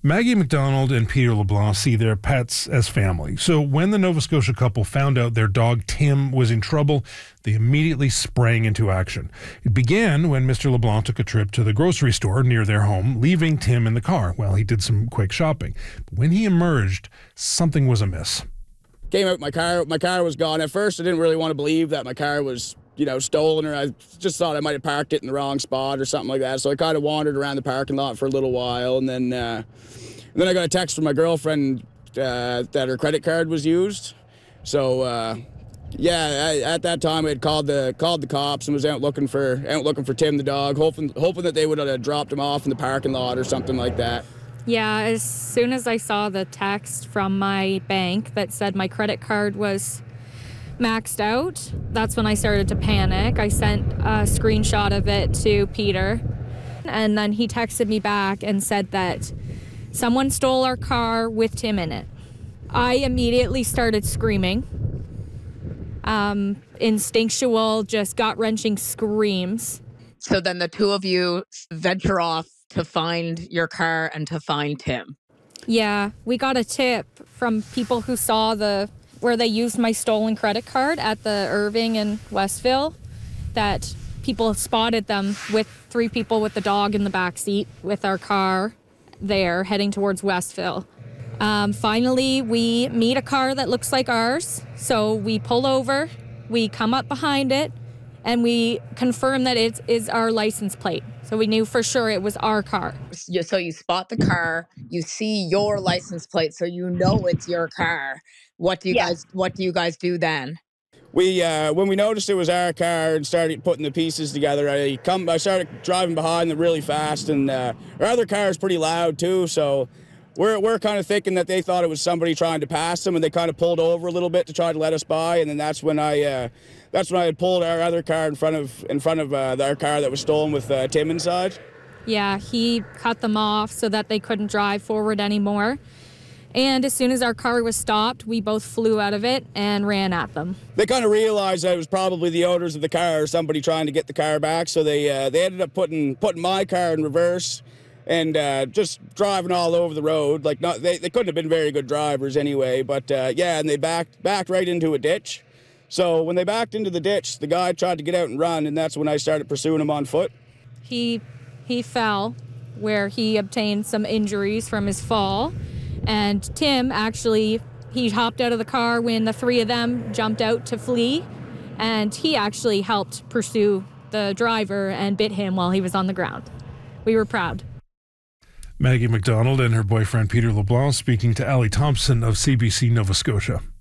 Maggie McDonald and Peter LeBlanc see their pets as family. So when the Nova Scotia couple found out their dog Tim was in trouble, they immediately sprang into action. It began when Mr. LeBlanc took a trip to the grocery store near their home, leaving Tim in the car while he did some quick shopping. But when he emerged, something was amiss. Came out, my car was gone. At first, I didn't really want to believe that my car was, stolen, or I just thought I might have parked it in the wrong spot or something like that. So I kind of wandered around the parking lot for a little while, and then I got a text from my girlfriend that her credit card was used. So at that time I had called the cops and was out looking for Tim the dog, hoping that they would have dropped him off in the parking lot or something like that. Yeah, as soon as I saw the text from my bank that said my credit card was maxed out, that's when I started to panic. I sent a screenshot of it to Peter, and then he texted me back and said that someone stole our car with Tim in it. I immediately started screaming. Instinctual, just gut-wrenching screams. So then the two of you venture off to find your car and to find Tim. Yeah, we got a tip from people who saw where they used my stolen credit card at the Irving in Westville, that people spotted them with 3 people with the dog in the back seat with our car there heading towards Westville. Finally, we meet a car that looks like ours, so we pull over, we come up behind it, and we confirm that it is our license plate. So we knew for sure it was our car. So you spot the car, you see your license plate, so you know it's your car. What do you guys do then? We when we noticed it was our car and started putting the pieces together, I started driving behind them really fast, and our other car is pretty loud too, so we're kind of thinking that they thought it was somebody trying to pass them, and they kind of pulled over a little bit to try to let us by, and then that's when I had pulled our other car in front of our car that was stolen with Tim inside. Yeah, he cut them off so that they couldn't drive forward anymore. And as soon as our car was stopped, we both flew out of it and ran at them. They kind of realized that it was probably the owners of the car or somebody trying to get the car back, so they ended up putting my car in reverse and just driving all over the road. They couldn't have been very good drivers anyway, but and they backed right into a ditch. So when they backed into the ditch, the guy tried to get out and run, and that's when I started pursuing him on foot. He fell, where he obtained some injuries from his fall. And Tim he hopped out of the car when the 3 of them jumped out to flee, and he actually helped pursue the driver and bit him while he was on the ground. We were proud. Maggie McDonald and her boyfriend Peter LeBlanc speaking to Allie Thompson of CBC Nova Scotia.